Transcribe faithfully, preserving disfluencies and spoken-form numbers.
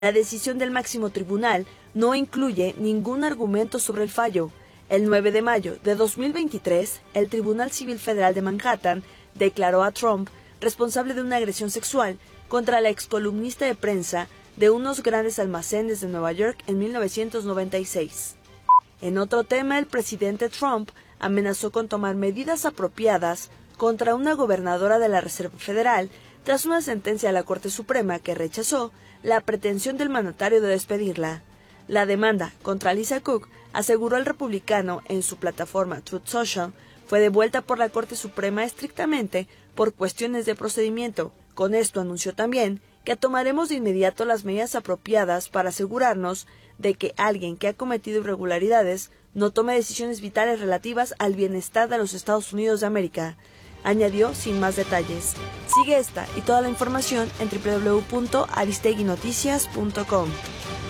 La decisión del máximo tribunal no incluye ningún argumento sobre el fallo. El nueve de mayo de dos mil veintitrés, el Tribunal Civil Federal de Manhattan declaró a Trump responsable de una agresión sexual contra la excolumnista de prensa de unos grandes almacenes de Nueva York en mil novecientos noventa y seis. En otro tema, el presidente Trump amenazó con tomar medidas apropiadas contra una gobernadora de la Reserva Federal tras una sentencia de la Corte Suprema que rechazó la pretensión del mandatario de despedirla. La demanda contra Lisa Cook, aseguró el republicano en su plataforma Truth Social, fue devuelta por la Corte Suprema estrictamente por cuestiones de procedimiento. Con esto anunció también que tomaremos de inmediato las medidas apropiadas para asegurarnos de que alguien que ha cometido irregularidades no tome decisiones vitales relativas al bienestar de los Estados Unidos de América, añadió sin más detalles. Sigue esta y toda la información en doble u doble u doble u punto aristegui noticias punto com.